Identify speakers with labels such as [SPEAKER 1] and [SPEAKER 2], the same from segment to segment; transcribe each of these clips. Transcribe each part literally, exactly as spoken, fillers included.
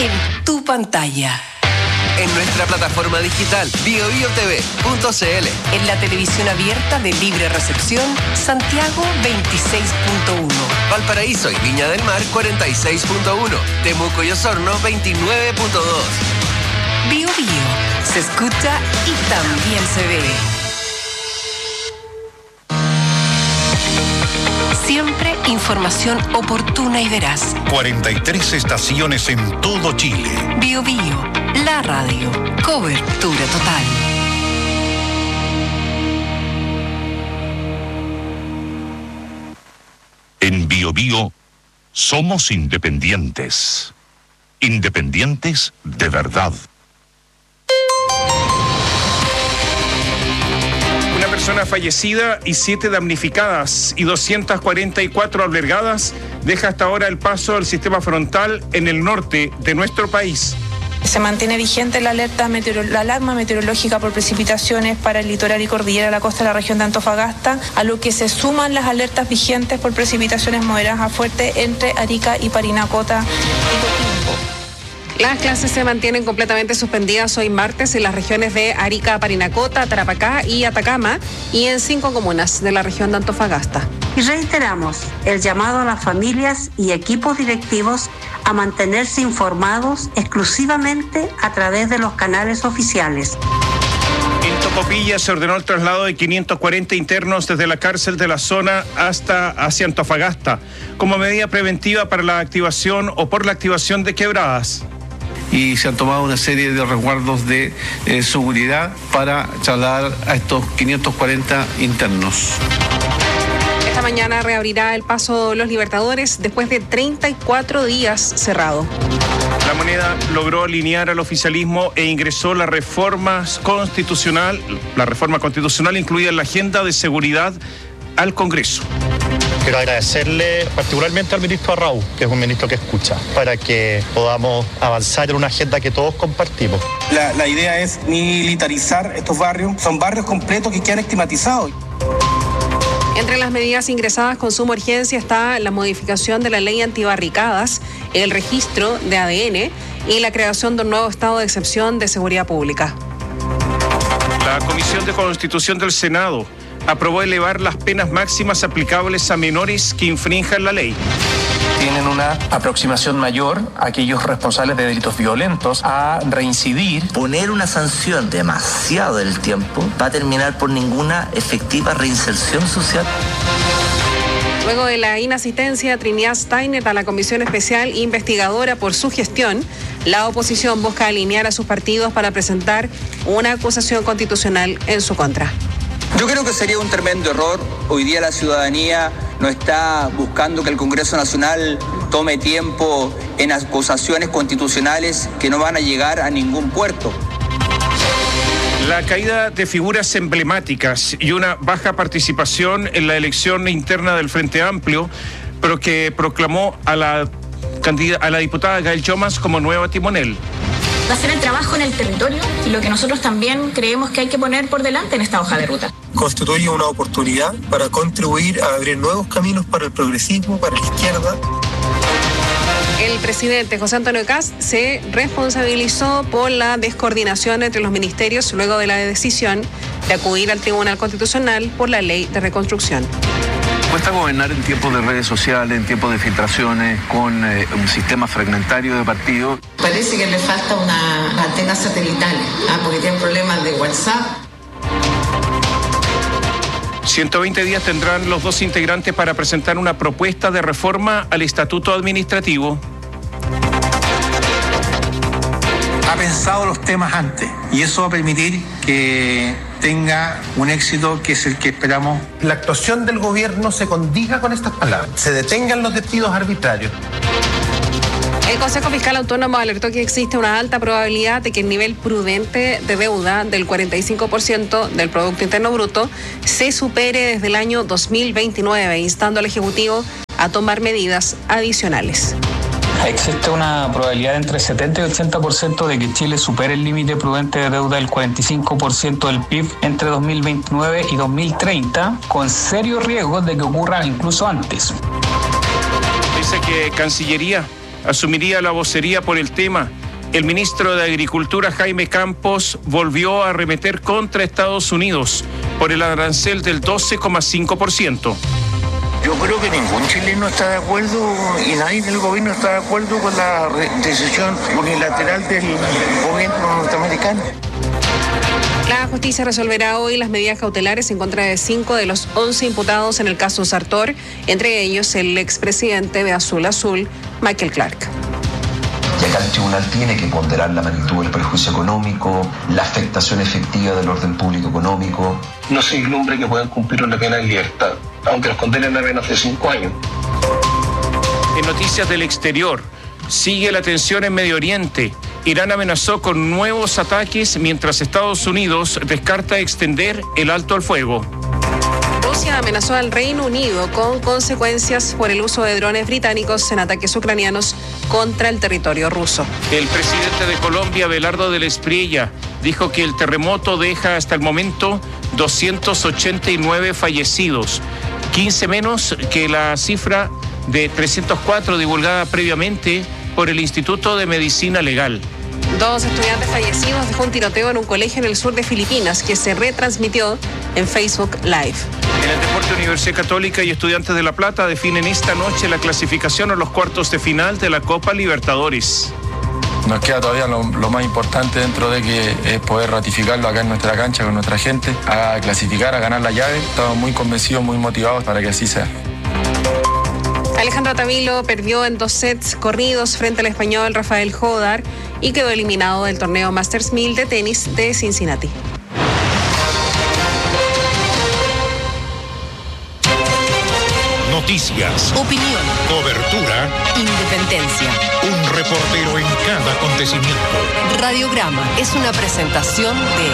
[SPEAKER 1] en tu pantalla.
[SPEAKER 2] En nuestra plataforma digital bio bio t v punto c l.
[SPEAKER 1] En la televisión abierta de libre recepción Santiago veintiséis punto uno.
[SPEAKER 2] Valparaíso y Viña del Mar cuarenta y seis punto uno. Temuco y Osorno veintinueve punto dos.
[SPEAKER 1] Bio Bio se escucha y también se ve. Siempre información oportuna y veraz.
[SPEAKER 3] cuarenta y tres estaciones en todo Chile.
[SPEAKER 1] Bio Bio, la radio. Cobertura total.
[SPEAKER 3] En Bio Bio somos independientes. Independientes de verdad.
[SPEAKER 4] Una persona fallecida y siete damnificadas y doscientas cuarenta y cuatro albergadas deja hasta ahora el paso del sistema frontal en el norte de nuestro país.
[SPEAKER 5] Se mantiene vigente la alerta meteoro- la alarma meteorológica por precipitaciones para el litoral y cordillera de la costa de la región de Antofagasta, a lo que se suman las alertas vigentes por precipitaciones moderadas a fuertes entre Arica y Parinacota y Coquimbo.
[SPEAKER 6] Las clases se mantienen completamente suspendidas hoy martes en las regiones de Arica, Parinacota, Tarapacá y Atacama y en cinco comunas de la región de Antofagasta.
[SPEAKER 7] Y reiteramos el llamado a las familias y equipos directivos a mantenerse informados exclusivamente a través de los canales oficiales.
[SPEAKER 4] En Tocopilla se ordenó el traslado de quinientos cuarenta internos desde la cárcel de la zona hasta hacia Antofagasta, como medida preventiva para la activación o por la activación de quebradas.
[SPEAKER 8] Y se han tomado una serie de resguardos de eh, seguridad para trasladar a estos quinientos cuarenta internos.
[SPEAKER 6] Esta mañana reabrirá el paso Los Libertadores después de treinta y cuatro días cerrado.
[SPEAKER 4] La Moneda logró alinear al oficialismo e ingresó la reforma constitucional, la reforma constitucional incluida en la agenda de seguridad al Congreso.
[SPEAKER 9] Quiero agradecerle particularmente al ministro Arrau, que es un ministro que escucha, para que podamos avanzar en una agenda que todos compartimos.
[SPEAKER 10] La, la idea es militarizar estos barrios. Son barrios completos que quedan estigmatizados.
[SPEAKER 6] Entre las medidas ingresadas con suma urgencia está la modificación de la ley antibarricadas, el registro de A D N y la creación de un nuevo estado de excepción de seguridad pública.
[SPEAKER 4] La Comisión de Constitución del Senado aprobó elevar las penas máximas aplicables a menores que infrinjan la ley.
[SPEAKER 11] Tienen una aproximación mayor a aquellos responsables de delitos violentos a reincidir.
[SPEAKER 12] Poner una sanción demasiado del tiempo va a terminar por ninguna efectiva reinserción social.
[SPEAKER 6] Luego de la inasistencia de Trinidad Steiner a la Comisión Especial Investigadora por su gestión, la oposición busca alinear a sus partidos para presentar una acusación constitucional en su contra.
[SPEAKER 13] Yo creo que sería un tremendo error. Hoy día la ciudadanía no está buscando que el Congreso Nacional tome tiempo en acusaciones constitucionales que no van a llegar a ningún puerto.
[SPEAKER 4] La caída de figuras emblemáticas y una baja participación en la elección interna del Frente Amplio, pero que proclamó a la, a la diputada Gael Yomas como nueva timonel.
[SPEAKER 14] Va a ser el trabajo en el territorio y lo que nosotros también creemos que hay que poner por delante en esta hoja de ruta.
[SPEAKER 15] Constituye una oportunidad para contribuir a abrir nuevos caminos para el progresismo, para la izquierda.
[SPEAKER 6] El presidente José Antonio Kast se responsabilizó por la descoordinación entre los ministerios luego de la decisión de acudir al Tribunal Constitucional por la Ley de Reconstrucción.
[SPEAKER 16] Cuesta gobernar en tiempos de redes sociales, en tiempos de filtraciones, con eh, un sistema fragmentario de partidos.
[SPEAKER 17] Parece que le falta una antena satelital, ¿ah? Porque tienen problemas de WhatsApp.
[SPEAKER 4] ciento veinte días tendrán los dos integrantes para presentar una propuesta de reforma al estatuto administrativo.
[SPEAKER 18] Ha pensado los temas antes y eso va a permitir que tenga un éxito que es el que esperamos.
[SPEAKER 19] La actuación del gobierno se condiga con estas palabras, se detengan los despidos arbitrarios.
[SPEAKER 6] El Consejo Fiscal Autónomo alertó que existe una alta probabilidad de que el nivel prudente de deuda del cuarenta y cinco por ciento del Producto Interno Bruto se supere desde el año dos mil veintinueve, instando al Ejecutivo a tomar medidas adicionales.
[SPEAKER 20] Existe una probabilidad de entre setenta y ochenta por ciento de que Chile supere el límite prudente de deuda del cuarenta y cinco por ciento del P I B entre dos mil veintinueve y dos mil treinta, con serios riesgos de que ocurra incluso antes.
[SPEAKER 4] Dice que Cancillería asumiría la vocería por el tema. El ministro de Agricultura, Jaime Campos, volvió a arremeter contra Estados Unidos por el arancel del doce coma cinco por ciento.
[SPEAKER 21] Yo creo que ningún chileno está de acuerdo y nadie del gobierno está de acuerdo con la decisión unilateral del gobierno norteamericano.
[SPEAKER 6] La justicia resolverá hoy las medidas cautelares en contra de cinco de los once imputados en el caso Sartor, entre ellos el expresidente de Azul Azul, Michael Clark.
[SPEAKER 22] Y acá el tribunal tiene que ponderar la magnitud del perjuicio económico, la afectación efectiva del orden público económico.
[SPEAKER 9] No se vislumbre que puedan cumplir una pena en libertad, aunque los condenen a menos de cinco años.
[SPEAKER 4] En noticias del exterior, sigue la tensión en Medio Oriente. Irán amenazó con nuevos ataques mientras Estados Unidos descarta extender el alto al fuego.
[SPEAKER 6] Rusia amenazó al Reino Unido con consecuencias por el uso de drones británicos en ataques ucranianos contra el territorio ruso.
[SPEAKER 4] El presidente de Colombia, Abelardo del Espriella, dijo que el terremoto deja hasta el momento doscientos ochenta y nueve fallecidos, quince menos que la cifra de trescientos cuatro divulgada previamente por el Instituto de Medicina Legal.
[SPEAKER 6] Dos estudiantes fallecidos dejó un tiroteo en un colegio en el sur de Filipinas que se retransmitió en Facebook Live.
[SPEAKER 4] En el deporte, Universidad Católica y Estudiantes de La Plata definen esta noche la clasificación a los cuartos de final de la Copa Libertadores.
[SPEAKER 23] Nos queda todavía lo, lo más importante dentro de que es poder ratificarlo acá en nuestra cancha con nuestra gente, a clasificar, a ganar la llave. Estamos muy convencidos, muy motivados para que así sea.
[SPEAKER 6] Alejandro Tavilo perdió en dos sets corridos frente al español Rafael Jodar y quedó eliminado del torneo Masters mil de tenis de Cincinnati.
[SPEAKER 3] Noticias,
[SPEAKER 1] opinión,
[SPEAKER 3] cobertura,
[SPEAKER 1] independencia.
[SPEAKER 3] Un reportero en cada acontecimiento.
[SPEAKER 1] Radiograma es una presentación de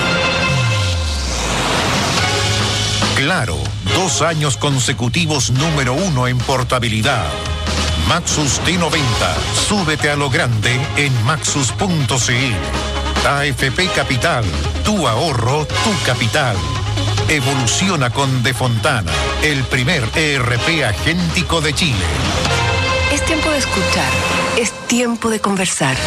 [SPEAKER 3] Claro, dos años consecutivos número uno en portabilidad. Maxus T noventa, súbete a lo grande en maxus punto cl. A F P Capital, tu ahorro, tu capital. Evoluciona con De Fontana, el primer E R P agéntico de Chile.
[SPEAKER 1] Es tiempo de escuchar, es tiempo de conversar.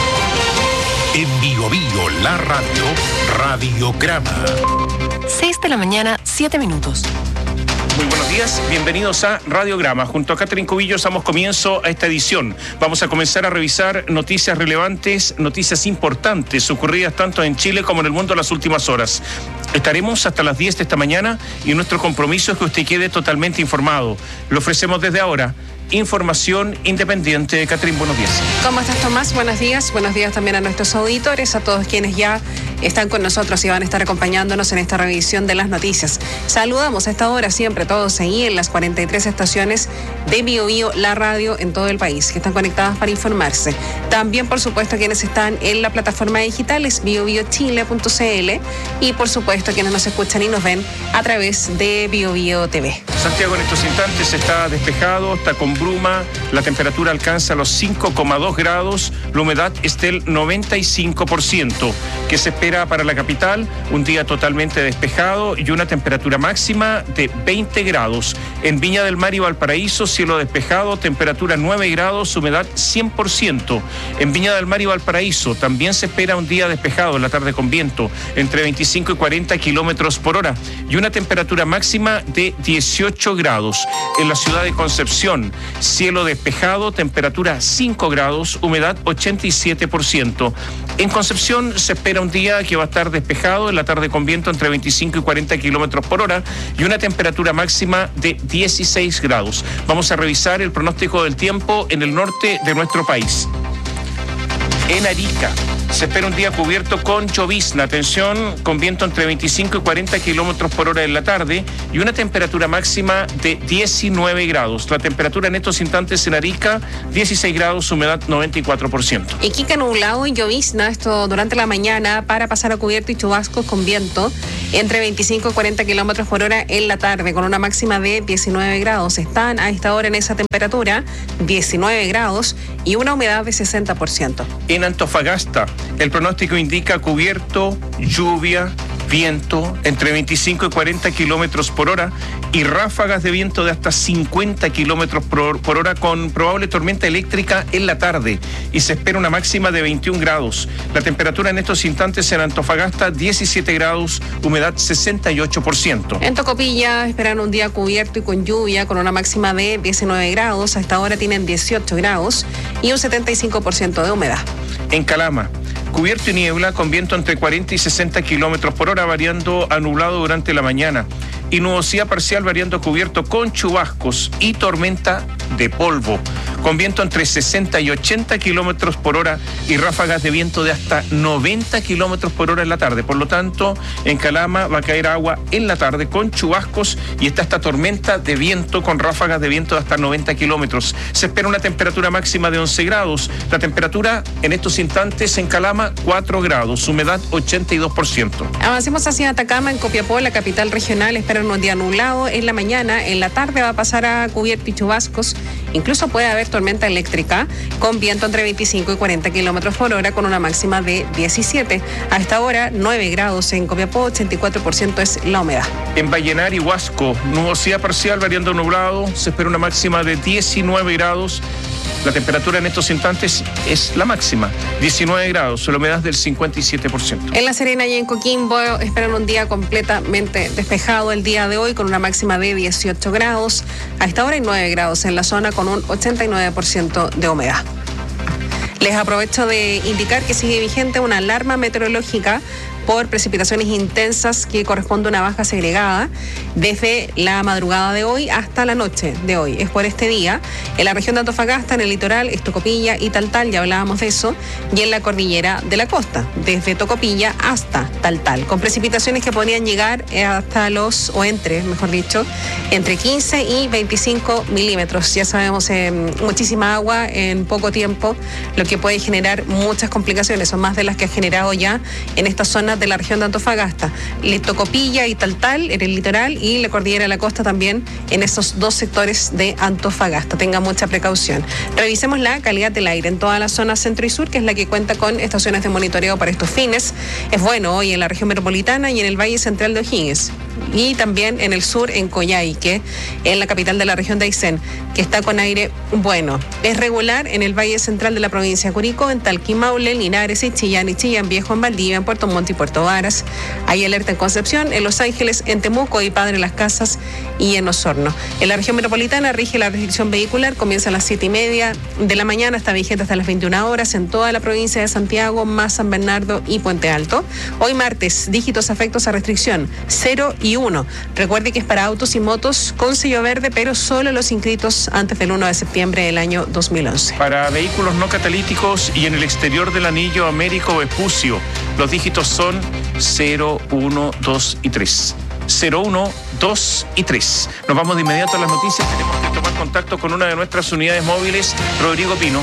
[SPEAKER 3] En Bio Bio, la radio, Radiograma.
[SPEAKER 1] seis de la mañana, siete minutos.
[SPEAKER 4] Muy buenos días, bienvenidos a Radiograma. Junto a Catherine Cubillos damos comienzo a esta edición. Vamos a comenzar a revisar noticias relevantes, noticias importantes ocurridas tanto en Chile como en el mundo en las últimas horas. Estaremos hasta las diez de esta mañana y nuestro compromiso es que usted quede totalmente informado. Lo ofrecemos desde ahora. Información independiente. Catherine, buenos días.
[SPEAKER 6] ¿Cómo estás, Tomás? Buenos días. Buenos días también a nuestros auditores, a todos quienes ya están con nosotros y van a estar acompañándonos en esta revisión de las noticias. Saludamos a esta hora siempre todos ahí en las cuarenta y tres estaciones de Bio Bio, la radio en todo el país, que están conectadas para informarse. También, por supuesto, quienes están en la plataforma digital es bio bio chile punto cl y, por supuesto, quienes nos escuchan y nos ven a través de Bio Bio T V.
[SPEAKER 4] Santiago en estos instantes está despejado, está con bruma, la temperatura alcanza los cinco coma dos grados, la humedad es del noventa y cinco por ciento. ¿Qué se espera para la capital? Un día totalmente despejado y una temperatura máxima de veinte grados. En Viña del Mar y Valparaíso, cielo despejado, temperatura nueve grados, humedad cien por ciento. En Viña del Mar y Valparaíso también se espera un día despejado en la tarde con viento, entre veinticinco y cuarenta kilómetros por hora y una temperatura máxima de dieciocho grados. En la ciudad de Concepción, cielo despejado, temperatura cinco grados, humedad ochenta y siete por ciento. En Concepción se espera un día que va a estar despejado, en la tarde con viento entre veinticinco y cuarenta kilómetros por hora y una temperatura máxima de dieciséis grados. Vamos a revisar el pronóstico del tiempo en el norte de nuestro país. En Arica se espera un día cubierto con llovizna, atención, con viento entre veinticinco y cuarenta kilómetros por hora en la tarde y una temperatura máxima de diecinueve grados. La temperatura en estos instantes en Arica, dieciséis grados, humedad noventa y cuatro por ciento.
[SPEAKER 6] Iquique nublado y llovizna, esto durante la mañana para pasar a cubierto y chubascos con viento entre veinticinco y cuarenta kilómetros por hora en la tarde, con una máxima de diecinueve grados. Están a esta hora en esa temperatura, diecinueve grados y una humedad de sesenta por ciento.
[SPEAKER 4] En Antofagasta, el pronóstico indica cubierto, lluvia, viento entre veinticinco y cuarenta kilómetros por hora y ráfagas de viento de hasta cincuenta kilómetros por hora con probable tormenta eléctrica en la tarde y se espera una máxima de veintiún grados. La temperatura en estos instantes en Antofagasta diecisiete grados, humedad sesenta y ocho por ciento.
[SPEAKER 6] En Tocopilla esperan un día cubierto y con lluvia con una máxima de diecinueve grados, a esta hora tienen dieciocho grados y un setenta y cinco por ciento de humedad.
[SPEAKER 4] En Calama, cubierto y niebla con viento entre cuarenta y sesenta kilómetros por hora, variando a nublado durante la mañana. Y nubosidad parcial variando a cubierto con chubascos y tormenta de polvo, con viento entre sesenta y ochenta kilómetros por hora y ráfagas de viento de hasta noventa kilómetros por hora en la tarde. Por lo tanto, en Calama va a caer agua en la tarde con chubascos y está esta tormenta de viento con ráfagas de viento de hasta noventa kilómetros. Se espera una temperatura máxima de once grados. La temperatura en estos instantes en Calama, cuatro grados, humedad ochenta y dos por ciento.
[SPEAKER 6] Avancemos hacia Atacama. En Copiapó, la capital regional, esperan un día nublado en la mañana. En la tarde va a pasar a cubierto y chubascos. Incluso puede haber tormenta eléctrica con viento entre veinticinco y cuarenta kilómetros por hora con una máxima de diecisiete. A esta hora, nueve grados en Copiapó, ochenta y cuatro por ciento es la humedad.
[SPEAKER 4] En Vallenar y Huasco, nubosidad parcial variando nublado. Se espera una máxima de diecinueve grados. La temperatura en estos instantes es la máxima, diecinueve grados, la humedad del cincuenta y siete por ciento.
[SPEAKER 6] En La Serena y en Coquimbo esperan un día completamente despejado el día de hoy con una máxima de dieciocho grados. A esta hora hay nueve grados en la zona con un ochenta y nueve por ciento de humedad. Les aprovecho de indicar que sigue vigente una alarma meteorológica por precipitaciones intensas que corresponde a una baja segregada desde la madrugada de hoy hasta la noche de hoy. Es por este día en la región de Antofagasta, en el litoral, es Tocopilla y Taltal, ya hablábamos de eso, y en la cordillera de la costa, desde Tocopilla hasta Taltal, con precipitaciones que podrían llegar hasta los, o entre, mejor dicho, entre quince y veinticinco milímetros. Ya sabemos, eh, muchísima agua en poco tiempo, lo que puede generar muchas complicaciones, son más de las que ha generado ya en esta zona de la región de Antofagasta, Tocopilla y Taltal en el litoral y la cordillera de la costa también en esos dos sectores de Antofagasta. Tenga mucha precaución. Revisemos la calidad del aire en toda la zona centro y sur, que es la que cuenta con estaciones de monitoreo para estos fines. Es bueno hoy en la región metropolitana y en el Valle Central de O'Higgins, y también en el sur en Coyhaique, en la capital de la región de Aysén, que está con aire bueno. Es regular en el Valle Central de la provincia de Curicó, en Talquí, Maule, Linares y Chillán y Chillán Viejo, en Valdivia, en Puerto Montt y Puerto Varas. Hay alerta en Concepción, en Los Ángeles, en Temuco y Padre Las Casas y en Osorno. En la región metropolitana rige la restricción vehicular, comienza a las siete y media de la mañana, está vigente hasta las veintiuna horas en toda la provincia de Santiago, más San Bernardo y Puente Alto. Hoy martes, dígitos afectos a restricción cero y uno. Recuerde que es para autos y motos con sello verde, pero solo los inscritos antes del uno de septiembre del año dos mil once.
[SPEAKER 4] Para vehículos no catalíticos y en el exterior del anillo Américo Vespucio, los dígitos son cero, uno, dos y tres. cero, uno, dos y tres. Nos vamos de inmediato a las noticias. Tenemos que tomar contacto con una de nuestras unidades móviles, Rodrigo Pino.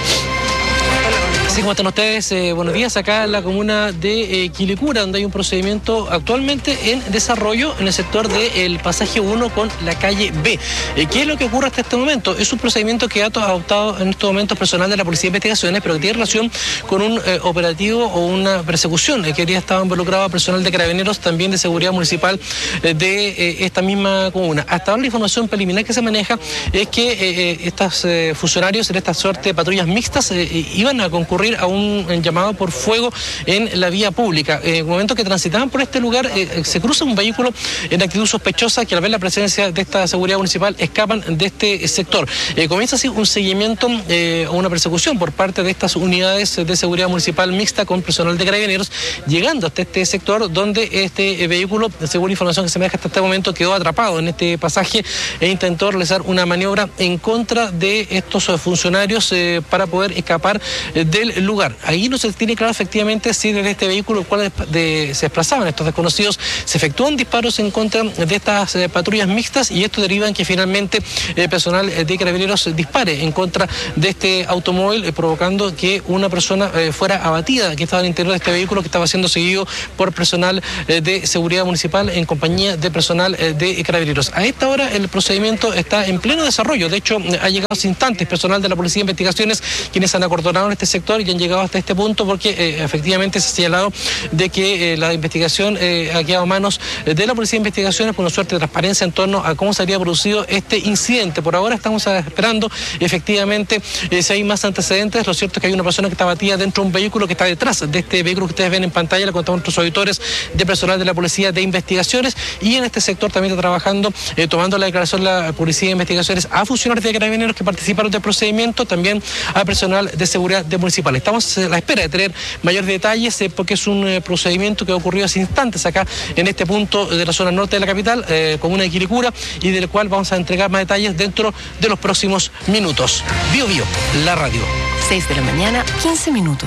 [SPEAKER 2] Así como están ustedes, eh, buenos días, acá en la comuna de eh, Quilicura, donde hay un procedimiento actualmente en desarrollo en el sector del pasaje uno con la calle B. Eh, ¿Qué es lo que ocurre hasta este momento? Es un procedimiento que ha adoptado en estos momentos personal de la Policía de Investigaciones, pero que tiene relación con un eh, operativo o una persecución eh, que habría estado involucrado personal de Carabineros, también de Seguridad Municipal eh, de eh, esta misma comuna. Hasta ahora la información preliminar que se maneja es que eh, estos eh, funcionarios en esta suerte de patrullas mixtas eh, iban a concurrir a un llamado por fuego en la vía pública. En el momento que transitaban por este lugar, eh, se cruza un vehículo en actitud sospechosa que al ver la presencia de esta seguridad municipal escapan de este sector. Eh, comienza así un seguimiento o eh, una persecución por parte de estas unidades de seguridad municipal mixta con personal de Carabineros, llegando hasta este sector donde este eh, vehículo, según la información que se maneja hasta este momento, quedó atrapado en este pasaje e intentó realizar una maniobra en contra de estos eh, funcionarios eh, para poder escapar eh, del lugar. Ahí no se tiene claro efectivamente si desde este vehículo el cual de, se desplazaban estos desconocidos se efectúan disparos en contra de estas eh, patrullas mixtas, y esto deriva en que finalmente el eh, personal de Carabineros dispare en contra de este automóvil, eh, provocando que una persona eh, fuera abatida que estaba en el interior de este vehículo, que estaba siendo seguido por personal eh, de seguridad municipal en compañía de personal eh, de Carabineros. A esta hora el procedimiento está en pleno desarrollo. De hecho, ha llegado hace instantes personal de la Policía de Investigaciones, quienes han acordonado en este sector municipal que han llegado hasta este punto porque eh, efectivamente se ha señalado de que eh, la investigación eh, ha quedado a manos de la Policía de Investigaciones con una suerte de transparencia en torno a cómo se habría producido este incidente. Por ahora estamos esperando efectivamente eh, si hay más antecedentes. Lo cierto es que hay una persona que está batida dentro de un vehículo que está detrás de este vehículo que ustedes ven en pantalla. Le contamos a nuestros auditores de personal de la Policía de Investigaciones, y en este sector también está trabajando, eh, tomando la declaración la Policía de Investigaciones a funcionarios de Carabineros que participaron del procedimiento, también a personal de seguridad de municipal. Estamos a la espera de tener mayores detalles eh, porque es un eh, procedimiento que ha ocurrido hace instantes acá en este punto de la zona norte de la capital, eh, comuna de Quilicura, y del cual vamos a entregar más detalles dentro de los próximos minutos. Bio Bio, la radio.
[SPEAKER 1] seis de la mañana, quince minutos.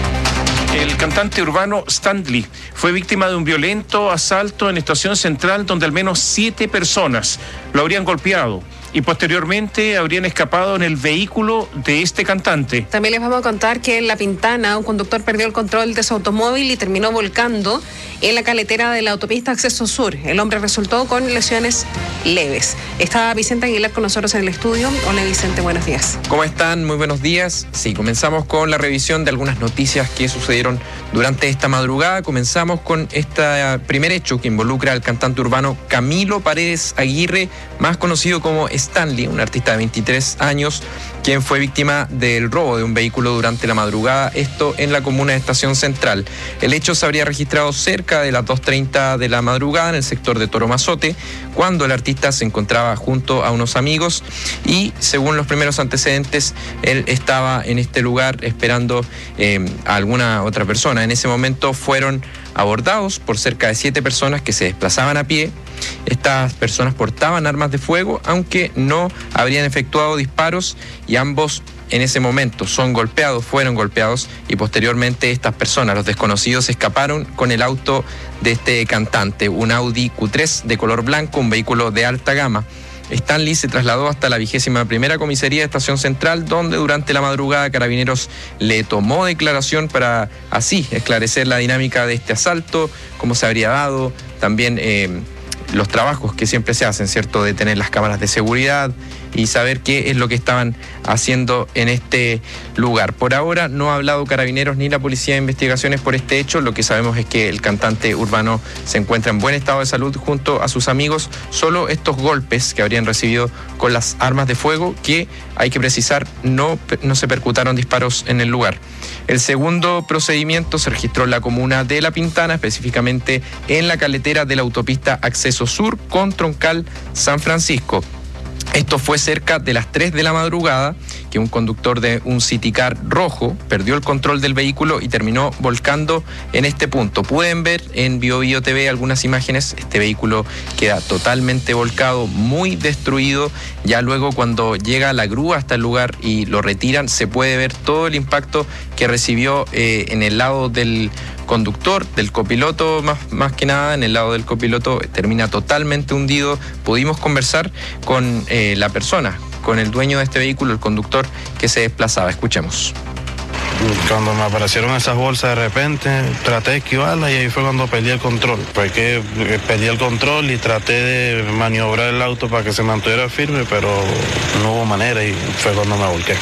[SPEAKER 4] El cantante urbano Stanley fue víctima de un violento asalto en Estación Central donde al menos siete personas lo habrían golpeado y posteriormente habrían escapado en el vehículo de este cantante.
[SPEAKER 6] También les vamos a contar que en La Pintana un conductor perdió el control de su automóvil y terminó volcando en la caletera de la autopista Acceso Sur. El hombre resultó con lesiones leves. Está Vicente Aguilar con nosotros en el estudio. Hola Vicente, buenos días.
[SPEAKER 5] ¿Cómo están? Muy buenos días. Sí, comenzamos con la revisión de algunas noticias que sucedieron durante esta madrugada. Comenzamos con este primer hecho que involucra al cantante urbano Camilo Paredes Aguirre, más conocido como Stanley, un artista de veintitrés años, quien fue víctima del robo de un vehículo durante la madrugada, esto en la comuna de Estación Central. El hecho se habría registrado cerca de las dos treinta de la madrugada en el sector de Toromazote, cuando el artista se encontraba junto a unos amigos y, según los primeros antecedentes, él estaba en este lugar esperando eh, a alguna otra persona. En ese momento fueron abordados por cerca de siete personas que se desplazaban a pie. Estas personas portaban armas de fuego, aunque no habrían efectuado disparos, y ambos en ese momento son golpeados, fueron golpeados, y posteriormente estas personas, los desconocidos, escaparon con el auto de este cantante, un Audi Q tres de color blanco, un vehículo de alta gama. Stanley se trasladó hasta la vigésima primera comisaría de Estación Central, donde durante la madrugada Carabineros le tomó declaración para así esclarecer la dinámica de este asalto, cómo se habría dado, también eh, los trabajos que siempre se hacen, ¿cierto?, de tener las cámaras de seguridad y saber qué es lo que estaban haciendo en este lugar. Por ahora no ha hablado Carabineros ni la Policía de Investigaciones por este hecho. Lo que sabemos es que el cantante urbano se encuentra en buen estado de salud junto a sus amigos. Solo estos golpes que habrían recibido con las armas de fuego, que hay que precisar, no, no se percutaron disparos en el lugar. El segundo procedimiento se registró en la comuna de La Pintana, específicamente en la caletera de la autopista Acceso Sur con Troncal San Francisco. Esto fue cerca de las tres de la madrugada, que un conductor de un Citicar rojo perdió el control del vehículo y terminó volcando en este punto. Pueden ver en Bio Bio T V algunas imágenes. Este vehículo queda totalmente volcado, muy destruido. Ya luego, cuando llega la grúa hasta el lugar y lo retiran, se puede ver todo el impacto que recibió eh, en el lado del conductor, del copiloto, más, más que nada en el lado del copiloto, termina totalmente hundido. Pudimos conversar con eh, la persona, con el dueño de este vehículo, el conductor que se desplazaba. Escuchemos.
[SPEAKER 7] Cuando me aparecieron esas bolsas de repente, traté de esquivarlas y ahí fue cuando perdí el control. Fue que perdí el control y traté de maniobrar el auto para que se mantuviera firme, pero no hubo manera y fue cuando me volqué.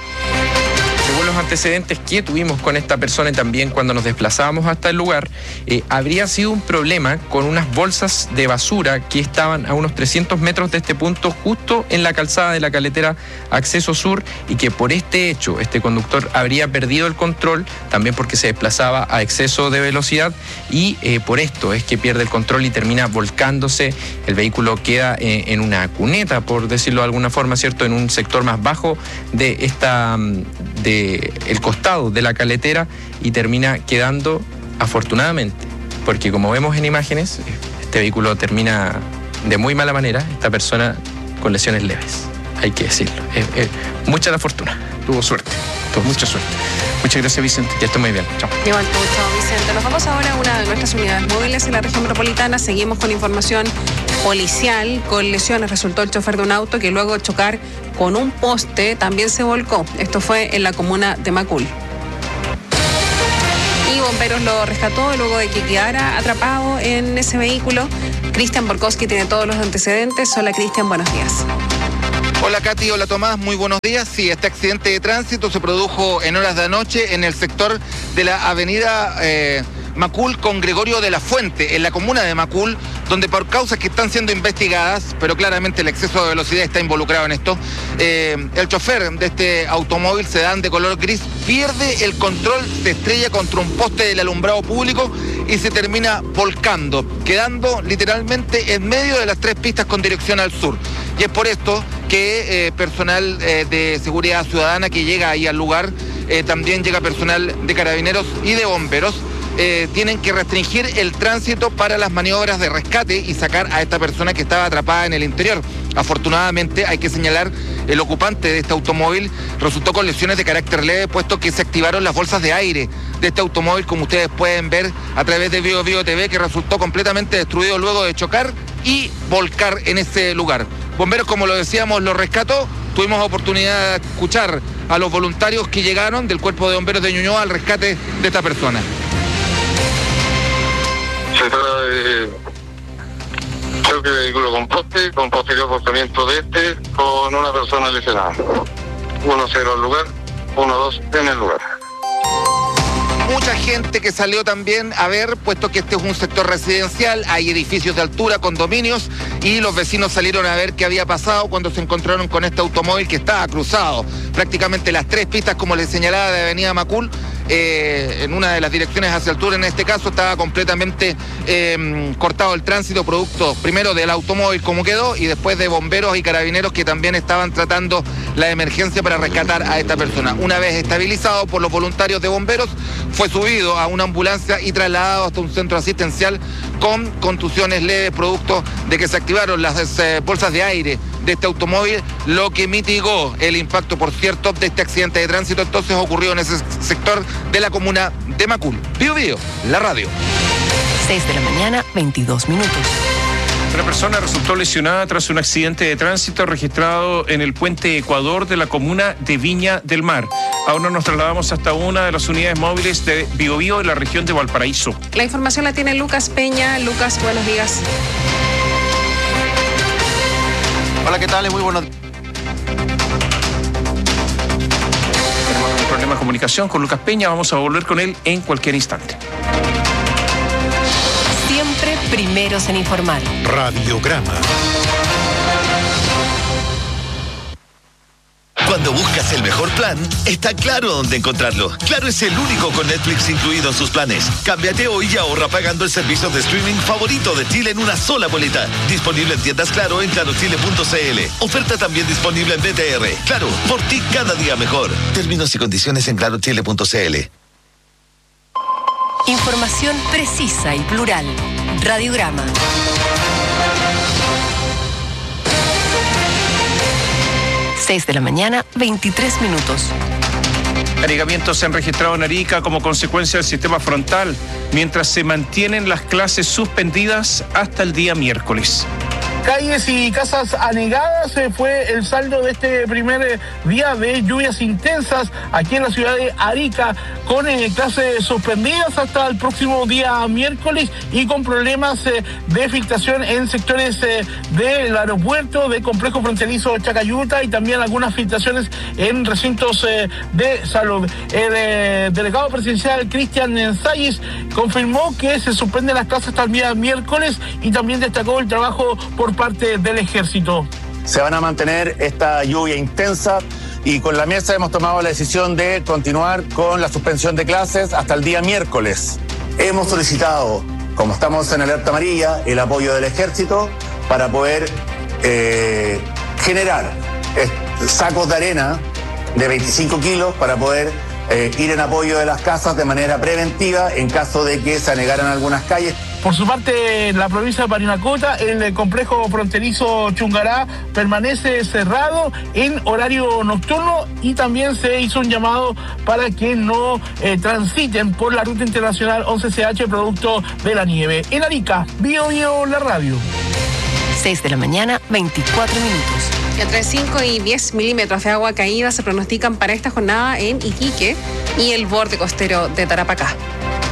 [SPEAKER 5] Según los antecedentes que tuvimos con esta persona y también cuando nos desplazábamos hasta el lugar, eh, habría sido un problema con unas bolsas de basura que estaban a unos trescientos metros de este punto, justo en la calzada de la caletera Acceso Sur, y que por este hecho este conductor habría perdido el control, también porque se desplazaba a exceso de velocidad, y eh, por esto es que pierde el control y termina volcándose. El vehículo queda eh, en una cuneta, por decirlo de alguna forma, ¿cierto?, en un sector más bajo de esta de el costado de la caletera, y termina quedando, afortunadamente, porque como vemos en imágenes, este vehículo termina de muy mala manera, esta persona con lesiones leves, hay que decirlo. Es, es, mucha la fortuna.
[SPEAKER 4] Tuvo suerte, tuvo mucha suerte. Muchas gracias, Vicente.
[SPEAKER 5] Ya estoy muy bien. Chao.
[SPEAKER 6] Igual tú, chao, Vicente. Nos vamos ahora a una de nuestras unidades móviles en la región metropolitana. Seguimos con información policial. Con lesiones resultó el chofer de un auto que luego de chocar con un poste también se volcó. Esto fue en la comuna de Macul. Y bomberos lo rescató luego de que quedara atrapado en ese vehículo. Cristian Borkowski tiene todos los antecedentes. Hola, Cristian, buenos días.
[SPEAKER 8] Hola Katy, hola Tomás, muy buenos días. Sí, este accidente de tránsito se produjo en horas de anoche en el sector de la avenida eh, Macul con Gregorio de la Fuente, en la comuna de Macul, donde por causas que están siendo investigadas, pero claramente el exceso de velocidad está involucrado en esto, eh, el chofer de este automóvil sedán de color gris pierde el control, se estrella contra un poste del alumbrado público y se termina volcando, quedando literalmente en medio de las tres pistas con dirección al sur. Y es por esto que eh, personal eh, de seguridad ciudadana que llega ahí al lugar, eh, también llega personal de carabineros y de bomberos, eh, tienen que restringir el tránsito para las maniobras de rescate y sacar a esta persona que estaba atrapada en el interior. Afortunadamente, hay que señalar, el ocupante de este automóvil resultó con lesiones de carácter leve, puesto que se activaron las bolsas de aire de este automóvil, como ustedes pueden ver a través de Bio Bio T V, que resultó completamente destruido luego de chocar y volcar en ese lugar. Bomberos, como lo decíamos, lo rescató. Tuvimos oportunidad de escuchar a los voluntarios que llegaron del Cuerpo de Bomberos de Ñuñoa al rescate de esta persona.
[SPEAKER 10] Se trata de choque de vehículo con poste, con posterior rozamiento de este, con una persona lesionada. uno cero al lugar, uno dos en el lugar.
[SPEAKER 8] Mucha gente que salió también a ver, puesto que este es un sector residencial, hay edificios de altura, condominios, y los vecinos salieron a ver qué había pasado cuando se encontraron con este automóvil que estaba cruzado. Prácticamente las tres pistas, como les señalaba, de Avenida Macul, eh, en una de las direcciones hacia el sur, en este caso, estaba completamente eh, cortado el tránsito, producto primero del automóvil como quedó, y después de bomberos y carabineros que también estaban tratando la emergencia para rescatar a esta persona. Una vez estabilizado por los voluntarios de bomberos, fue subido a una ambulancia y trasladado hasta un centro asistencial con contusiones leves, producto de que se activaron las eh, bolsas de aire de este automóvil, lo que mitigó el impacto, por cierto, de este accidente de tránsito. Entonces ocurrió en ese sector de la comuna de Macul. Bio Bio, la radio.
[SPEAKER 1] seis de la mañana, veintidós minutos.
[SPEAKER 4] Una persona resultó lesionada tras un accidente de tránsito registrado en el puente Ecuador de la comuna de Viña del Mar. Ahora nos trasladamos hasta una de las unidades móviles de Bio Bio en la región de Valparaíso.
[SPEAKER 6] La información la tiene Lucas Peña. Lucas, buenos días.
[SPEAKER 11] Hola, ¿qué tal? Muy buenos días.
[SPEAKER 4] Tenemos un problema de comunicación con Lucas Peña. Vamos a volver con él en cualquier instante.
[SPEAKER 1] Siempre primeros en informar.
[SPEAKER 3] Radiograma.
[SPEAKER 24] Cuando buscas el mejor plan, está Claro dónde encontrarlo. Claro es el único con Netflix incluido en sus planes. Cámbiate hoy y ahorra pagando el servicio de streaming favorito de Chile en una sola boleta. Disponible en tiendas Claro en claro chile punto c l. Oferta también disponible en B T R. Claro, por ti cada día mejor. Términos y condiciones en claro chile punto c l.
[SPEAKER 1] Información precisa y plural. Radiograma. seis de la mañana, veintitrés minutos.
[SPEAKER 4] Anegamientos se han registrado en Arica como consecuencia del sistema frontal, mientras se mantienen las clases suspendidas hasta el día miércoles.
[SPEAKER 25] Calles y casas anegadas eh, fue el saldo de este primer eh, día de lluvias intensas aquí en la ciudad de Arica, con eh, clases suspendidas hasta el próximo día miércoles y con problemas eh, de filtración en sectores eh, del aeropuerto, de complejo fronterizo Chacayuta, y también algunas filtraciones en recintos eh, de salud. El eh, delegado presidencial Cristian Ensayes confirmó que se suspenden las clases hasta el día miércoles y también destacó el trabajo por parte del ejército.
[SPEAKER 26] Se van a mantener esta lluvia intensa y con la mesa hemos tomado la decisión de continuar con la suspensión de clases hasta el día miércoles. Hemos solicitado, como estamos en alerta amarilla, el apoyo del ejército para poder eh, generar sacos de arena de veinticinco kilos para poder eh, ir en apoyo de las casas de manera preventiva en caso de que se anegaran algunas calles.
[SPEAKER 25] Por su parte, en la provincia de Parinacota, el complejo fronterizo Chungará permanece cerrado en horario nocturno y también se hizo un llamado para que no eh, transiten por la ruta internacional once C H producto de la nieve. En Arica, Bio Bio, la radio.
[SPEAKER 1] seis de la mañana, veinticuatro minutos.
[SPEAKER 6] Entre cinco y diez milímetros de agua caída se pronostican para esta jornada en Iquique y el borde costero de Tarapacá.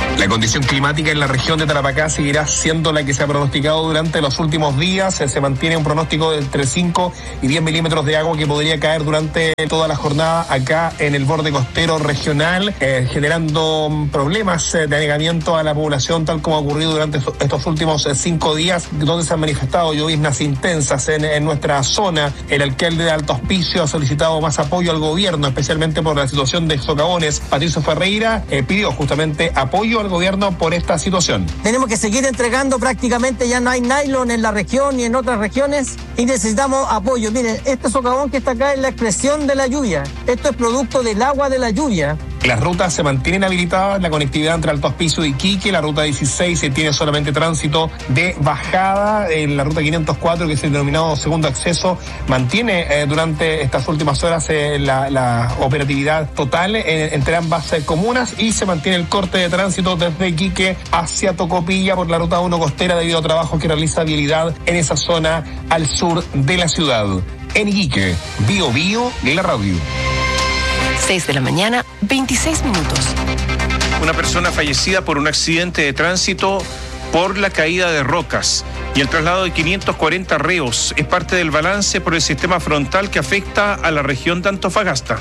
[SPEAKER 12] La condición climática en la región de Tarapacá seguirá siendo la que se ha pronosticado durante los últimos días. Se mantiene un pronóstico de entre cinco y diez milímetros de agua que podría caer durante toda la jornada acá en el borde costero regional, eh, generando problemas de anegamiento a la población, tal como ha ocurrido durante estos últimos cinco días, donde se han manifestado lloviznas intensas en, en nuestra zona. El alcalde de Alto Hospicio ha solicitado más apoyo al gobierno, especialmente por la situación de socavones. Patricio Ferreira eh, pidió justamente apoyo al gobierno por esta situación.
[SPEAKER 13] Tenemos que seguir entregando, prácticamente ya no hay nylon en la región ni en otras regiones y necesitamos apoyo. Miren, este socavón que está acá es la expresión de la lluvia. Esto es producto del agua de la lluvia.
[SPEAKER 12] Las rutas se mantienen habilitadas, la conectividad entre Alto Hospicio y Iquique, la ruta dieciséis se tiene solamente tránsito de bajada, en la ruta quinientos cuatro, que es el denominado segundo acceso, mantiene eh, durante estas últimas horas eh, la, la operatividad total eh, entre ambas eh, comunas, y se mantiene el corte de tránsito desde Iquique hacia Tocopilla por la ruta uno costera debido a trabajos que realiza Vialidad en esa zona al sur de la ciudad. En Iquique, Bio Bio, la radio.
[SPEAKER 1] seis de la mañana, veintiséis minutos.
[SPEAKER 4] Una persona fallecida por un accidente de tránsito por la caída de rocas y el traslado de quinientos cuarenta reos es parte del balance por el sistema frontal que afecta a la región de Antofagasta.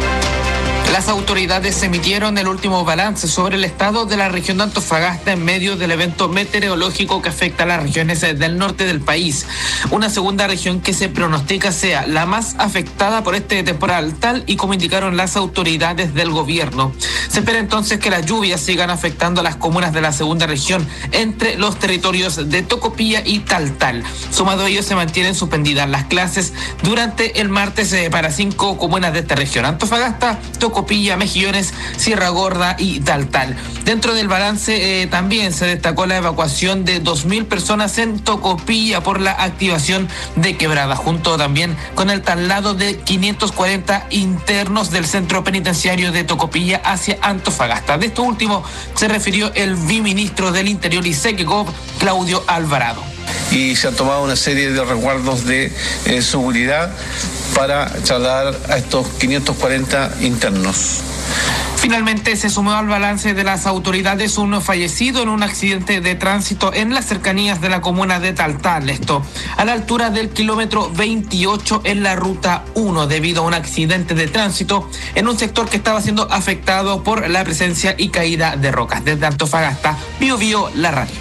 [SPEAKER 14] Las autoridades emitieron el último balance sobre el estado de la región de Antofagasta en medio del evento meteorológico que afecta a las regiones del norte del país. Una segunda región que se pronostica sea la más afectada por este temporal, tal y como indicaron las autoridades del gobierno. Se espera entonces que las lluvias sigan afectando a las comunas de la segunda región entre los territorios de Tocopilla y Taltal. Sumado a ello, se mantienen suspendidas las clases durante el martes eh, para cinco comunas de esta región: Antofagasta, Tocopilla, Copilla, Mejillones, Sierra Gorda y Taltal. Dentro del balance eh, también se destacó la evacuación de dos mil personas en Tocopilla por la activación de Quebrada, junto también con el traslado de quinientos cuarenta internos del centro penitenciario de Tocopilla hacia Antofagasta. De esto último se refirió el viceministro del Interior y SECGOV, Claudio Alvarado.
[SPEAKER 15] Y se han tomado una serie de resguardos de eh, seguridad para trasladar a estos quinientos cuarenta internos.
[SPEAKER 14] Finalmente se sumó al balance de las autoridades uno fallecido en un accidente de tránsito en las cercanías de la comuna de Taltal, esto a la altura del kilómetro veintiocho en la ruta uno, debido a un accidente de tránsito en un sector que estaba siendo afectado por la presencia y caída de rocas. Desde Antofagasta, Bio Bio, la radio.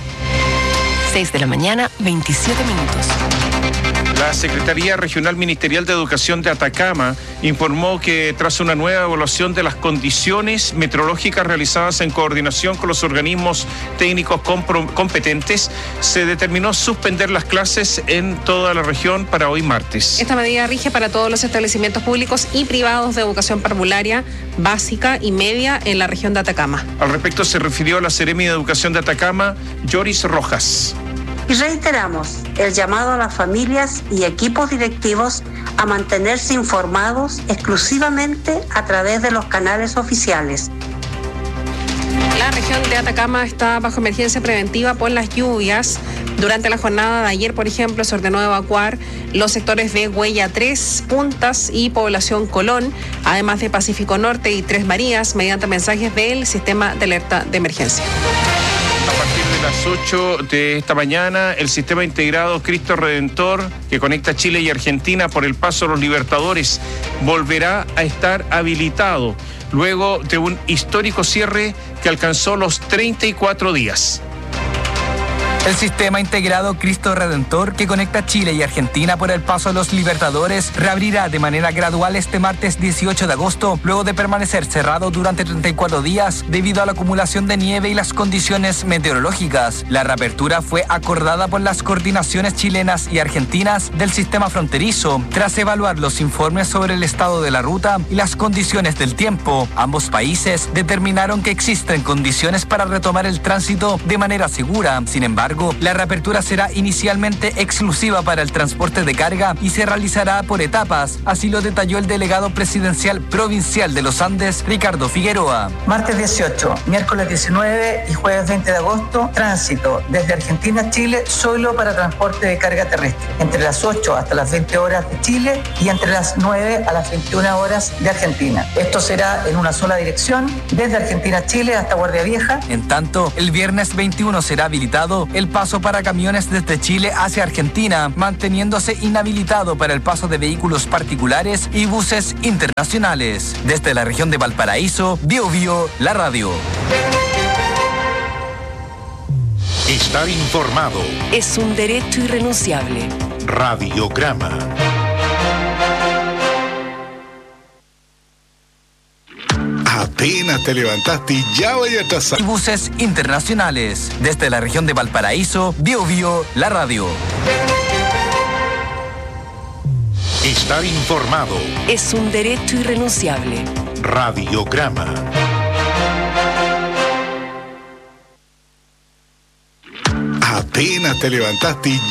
[SPEAKER 1] seis de la mañana, veintisiete minutos.
[SPEAKER 4] La Secretaría Regional Ministerial de Educación de Atacama informó que tras una nueva evaluación de las condiciones meteorológicas realizadas en coordinación con los organismos técnicos competentes, se determinó suspender las clases en toda la región para hoy martes.
[SPEAKER 6] Esta medida rige para todos los establecimientos públicos y privados de educación parvularia, básica y media en la región de Atacama.
[SPEAKER 4] Al respecto se refirió la Seremi de Educación de Atacama, Yoris Rojas.
[SPEAKER 16] Y reiteramos el llamado a las familias y equipos directivos a mantenerse informados exclusivamente a través de los canales oficiales.
[SPEAKER 6] La región de Atacama está bajo emergencia preventiva por las lluvias. Durante la jornada de ayer, por ejemplo, se ordenó evacuar los sectores de Huella tres, Puntas y Población Colón, además de Pacífico Norte y Tres Marías, mediante mensajes del sistema de alerta de emergencia.
[SPEAKER 4] A partir de las ocho de esta mañana, el sistema integrado Cristo Redentor, que conecta Chile y Argentina por el Paso de los Libertadores, volverá a estar habilitado luego de un histórico cierre que alcanzó los treinta y cuatro días.
[SPEAKER 17] El sistema integrado Cristo Redentor, que conecta Chile y Argentina por el Paso de los Libertadores, reabrirá de manera gradual este martes dieciocho de agosto, luego de permanecer cerrado durante treinta y cuatro días debido a la acumulación de nieve y las condiciones meteorológicas. La reapertura fue acordada por las coordinaciones chilenas y argentinas del sistema fronterizo, tras evaluar los informes sobre el estado de la ruta y las condiciones del tiempo. Ambos países determinaron que existen condiciones para retomar el tránsito de manera segura. Sin embargo, embargo, la reapertura será inicialmente exclusiva para el transporte de carga y se realizará por etapas, así lo detalló el delegado presidencial provincial de los Andes, Ricardo Figueroa.
[SPEAKER 9] Martes dieciocho, miércoles diecinueve y jueves veinte de agosto, tránsito desde Argentina a Chile solo para transporte de carga terrestre, entre las ocho hasta las veinte horas de Chile y entre las nueve a las veintiuna horas de Argentina. Esto será en una sola dirección, desde Argentina a Chile hasta Guardia Vieja.
[SPEAKER 17] En tanto, el viernes veintiuno será habilitado el paso para camiones desde Chile hacia Argentina, manteniéndose inhabilitado para el paso de vehículos particulares y buses internacionales. Desde la región de Valparaíso, Bio Bio, la radio.
[SPEAKER 3] Estar informado
[SPEAKER 1] es un derecho irrenunciable.
[SPEAKER 3] Radiograma.
[SPEAKER 18] Apenas te levantaste y ya voy a atrasar.
[SPEAKER 17] Y buses internacionales. Desde la región de Valparaíso, Bio Bio, la radio.
[SPEAKER 3] Estar informado
[SPEAKER 1] es un derecho irrenunciable.
[SPEAKER 3] Radiograma.
[SPEAKER 18] Apenas te levantaste y